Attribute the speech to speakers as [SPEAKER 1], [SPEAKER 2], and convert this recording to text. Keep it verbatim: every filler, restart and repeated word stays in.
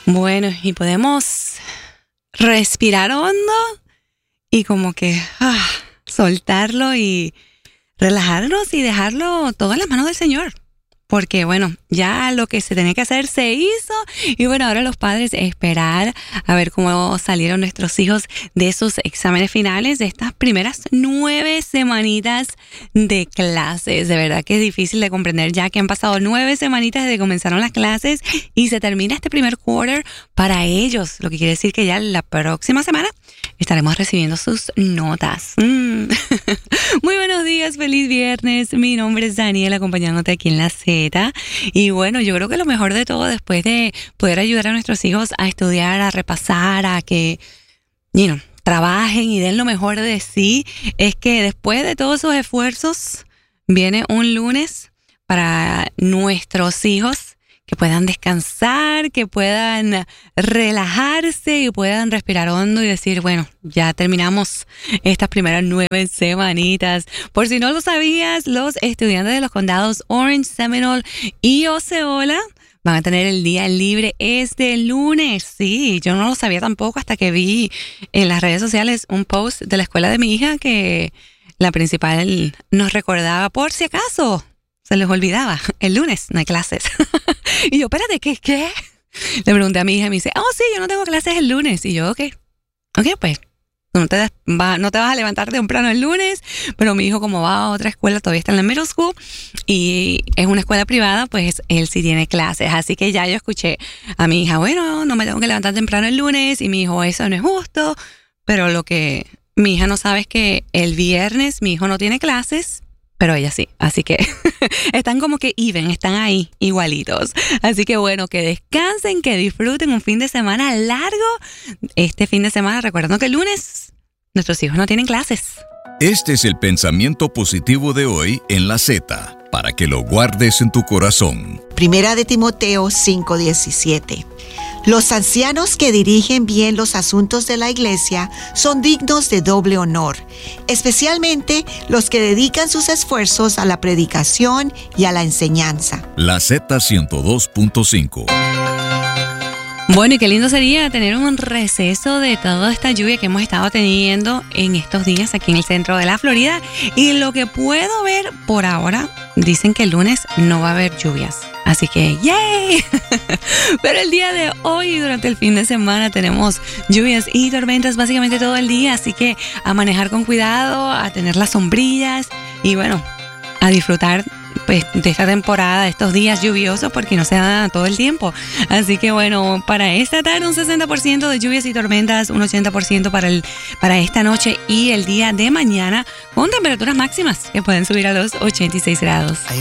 [SPEAKER 1] Bueno, y podemos respirar hondo y como que ah, soltarlo y relajarnos y dejarlo todo en las manos del Señor. Porque, bueno, ya lo que se tenía que hacer se hizo. Y bueno, ahora los padres esperar a ver cómo salieron nuestros hijos de esos exámenes finales de estas primeras nueve semanitas de clases. De verdad que es difícil de comprender ya que han pasado nueve semanitas desde que comenzaron las clases y se termina este primer quarter para ellos. Lo que quiere decir que ya la próxima semana estaremos recibiendo sus notas. Mm. Muy buenos días, feliz viernes. Mi nombre es Daniela, acompañándote aquí en la Z. Y bueno, yo creo que lo mejor de todo, después de poder ayudar a nuestros hijos a estudiar, a repasar, a que, you know, trabajen y den lo mejor de sí, es que después de todos esos esfuerzos, viene un lunes para nuestros hijos que puedan descansar, que puedan relajarse y puedan respirar hondo y decir, bueno, ya terminamos estas primeras nueve semanitas. Por si no lo sabías, los estudiantes de los condados Orange, Seminole y Osceola van a tener el día libre este lunes. Sí, yo no lo sabía tampoco hasta que vi en las redes sociales un post de la escuela de mi hija que la principal nos recordaba por si acaso se les olvidaba, el lunes no hay clases. Y yo, espérate, ¿qué? ¿Qué? Le pregunté a mi hija y me dice, oh, sí, yo no tengo clases el lunes. Y yo, ok, ok, pues, no te, das, va, no te vas a levantar temprano el lunes, pero mi hijo como va a otra escuela, todavía está en la middle school, y es una escuela privada, pues él sí tiene clases. Así que ya yo escuché a mi hija, bueno, no me tengo que levantar temprano el lunes, y mi hijo, eso no es justo, pero lo que mi hija no sabe es que el viernes mi hijo no tiene clases, pero ella sí, así que están como que even, están ahí igualitos. Así que bueno, que descansen, que disfruten un fin de semana largo. Este fin de semana, recordando que el lunes nuestros hijos no tienen clases.
[SPEAKER 2] Este es el pensamiento positivo de hoy en la Z, para que lo guardes en tu corazón.
[SPEAKER 3] Primera de Timoteo cinco diecisiete. Los ancianos que dirigen bien los asuntos de la iglesia son dignos de doble honor, especialmente los que dedican sus esfuerzos a la predicación y a la enseñanza.
[SPEAKER 2] La Z ciento dos punto cinco.
[SPEAKER 1] Bueno, y qué lindo sería tener un receso de toda esta lluvia que hemos estado teniendo en estos días aquí en el centro de la Florida. Y lo que puedo ver por ahora, dicen que el lunes no va a haber lluvias. Así que, ¡yay! Pero el día de hoy, durante el fin de semana, tenemos lluvias y tormentas básicamente todo el día. Así que a manejar con cuidado, a tener las sombrillas y bueno, a disfrutar pues de esta temporada, de estos días lluviosos, porque no se da todo el tiempo. Así que bueno, para esta tarde un sesenta por ciento de lluvias y tormentas, un ochenta por ciento para, el, para esta noche y el día de mañana, con temperaturas máximas que pueden subir a los ochenta y seis grados.